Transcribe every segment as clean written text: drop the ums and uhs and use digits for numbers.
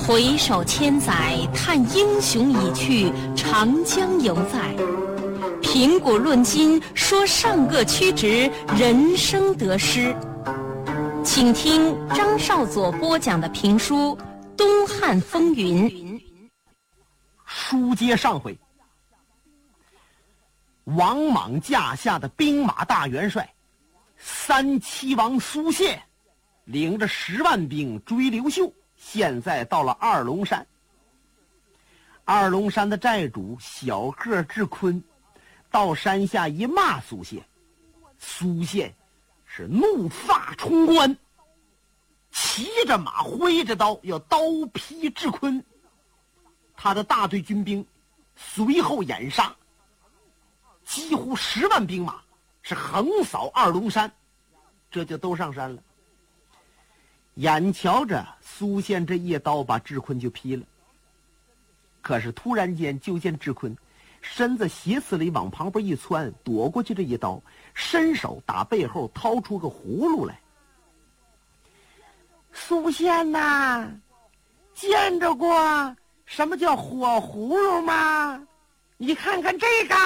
回首千载，叹英雄已去，长江犹在。评古论今，说上个曲直，人生得失。请听张少佐播讲的评书《东汉风云》。 书接上回，王莽驾下的兵马大元帅三齐王苏谢，领着10万兵追刘秀，现在到了二龙山。二龙山的寨主小个智坤到山下一骂苏谢，苏谢是怒发冲冠，骑着马挥着刀要刀劈智坤。他的大队军兵随后掩杀，几乎10万兵马是横扫二龙山，这就都上山了。眼瞧着苏宪这一刀把智坤就劈了，可是突然间就见智坤身子斜刺里往旁边一窜，躲过去这一刀，伸手打背后掏出个葫芦来。苏宪呐，见着过什么叫火葫芦吗？你看看这个。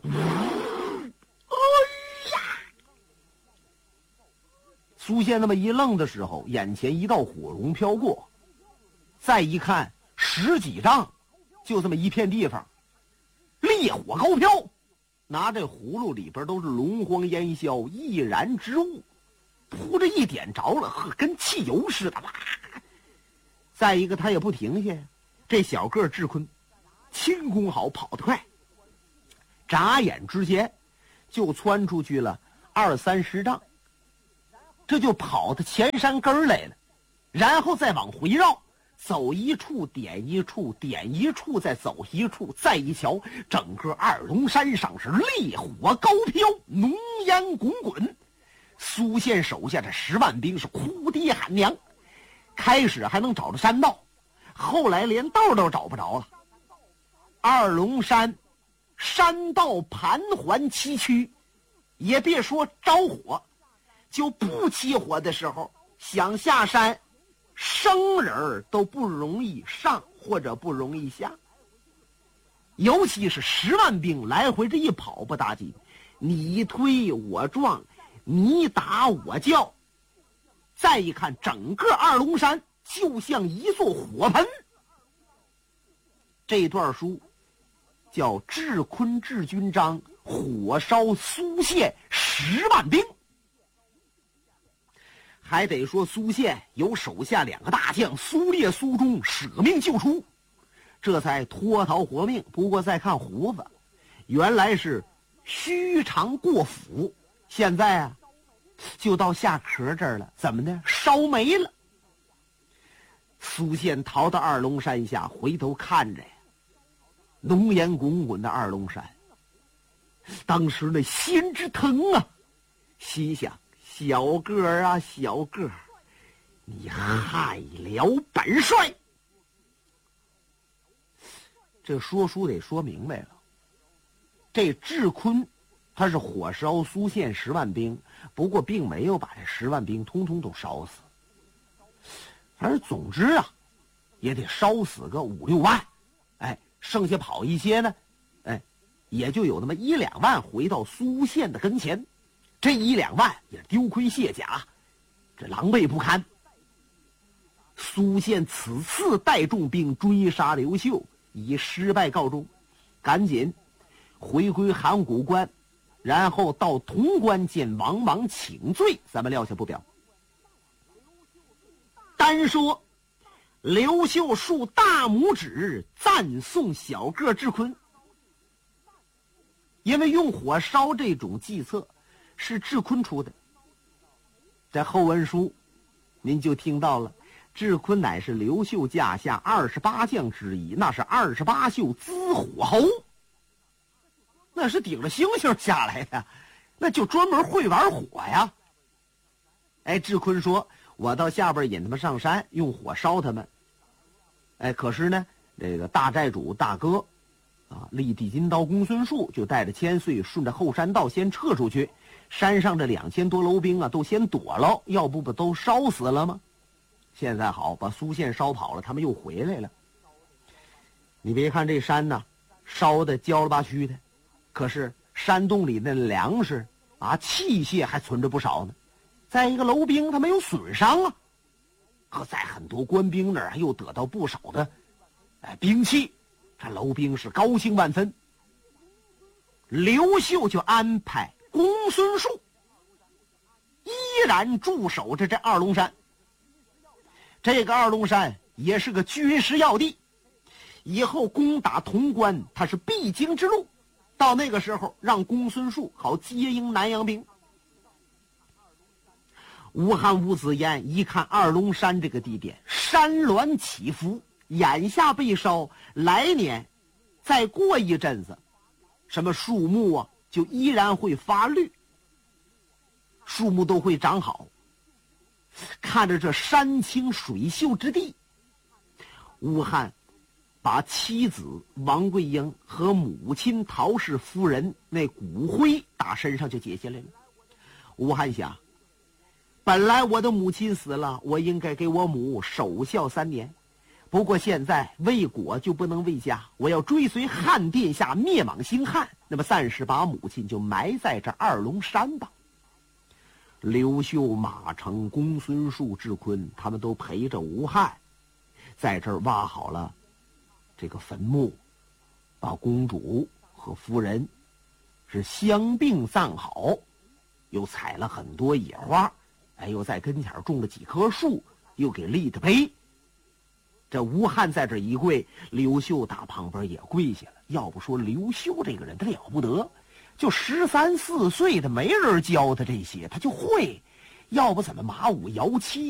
苏宪那么一愣的时候，眼前一道火龙飘过，再一看10几丈，就这么一片地方，烈火高飘，拿这葫芦里边都是龙黄烟硝易燃之物，扑着一点着了，呵，跟汽油似的。再一个他也不停下，这小个智坤轻功好，跑得快，眨眼之间就窜出去了20、30丈，这就跑到前山根来了，然后再往回绕，走一处点一处，点一处再走一处，再一瞧，整个二龙山上是烈火高飘，浓烟滚滚。苏宪手下这10万兵是哭爹喊娘，开始还能找着山道，后来连道都找不着了。二龙山山道盘桓崎岖，也别说着火，就不起火的时候，想下山，生人都不容易上或者不容易下。尤其是10万兵来回这一跑不打紧，你推我撞，你打我叫。再一看，整个二龙山就像一座火盆。这段书叫《智坤智军章》，火烧苏宪10万兵。还得说苏宪有手下2个大将苏烈、苏忠舍命救出，这才脱逃活命。不过再看胡子，原来是须长过腹，现在啊就到下壳这儿了，怎么呢？烧没了。苏宪逃到二龙山下，回头看着呀，浓烟滚滚的二龙山，当时那心之疼啊，心想：小个儿啊，小个儿，你害了本帅。这说书得说明白了，这智坤他是火烧苏宪10万兵，不过并没有把这10万兵通通都烧死，反正总之啊，也得烧死个5、6万，剩下跑一些呢，也就有那么1、2万回到苏宪的跟前。这1、2万也丢盔卸甲，这狼狈不堪。苏宪此次带重兵追杀刘秀，以失败告终，赶紧回归函谷关，然后到潼关见王莽请罪。咱们撂下不表。单说刘秀竖大拇指赞颂小个智坤，因为用火烧这种计策是智坤出的。在后文书您就听到了，智坤乃是刘秀驾下28将之一，那是28宿资火侯，那是顶着星星下来的，那就专门会玩火呀。智坤说，我到下边引他们上山，用火烧他们。可是呢，这个大寨主大哥立地金刀公孙述就带着千岁顺着后山道先撤出去，山上这2000多楼兵啊都先躲了，要不都烧死了吗？ 现在好，把苏县烧跑了，他们又回来了。你别看这山呢，烧的焦了吧虚的，可是山洞里的粮食啊、器械还存着不少呢。再一个，楼兵他没有损伤啊，可在很多官兵那儿又得到不少的兵器，这楼兵是高兴万分。刘秀就安排公孙述依然驻守着这二龙山。这个二龙山也是个军事要地，以后攻打潼关它是必经之路，到那个时候让公孙述好接应南阳兵。吴汉吴子彦一看二龙山这个地点山峦起伏，眼下被烧，来年再过一阵子，什么树木啊就依然会发绿，树木都会长好。看着这山清水秀之地，吴汉把妻子王桂英和母亲陶氏夫人那骨灰打身上就解下来了。吴汉想，本来我的母亲死了，我应该给我母守孝3年，不过现在为国就不能为家，我要追随汉殿下灭莽兴汉，那么暂时把母亲就埋在这二龙山吧。刘秀、马成、公孙述、智坤他们都陪着吴汉在这儿挖好了这个坟墓，把公主和夫人是相并葬好，又采了很多野花，又在跟前种了几棵树，又给立的碑。这吴汉在这一跪，刘秀打旁边也跪下了。要不说刘秀这个人他了不得，就13、14岁的没人教他这些他就会，要不怎么马武摇旗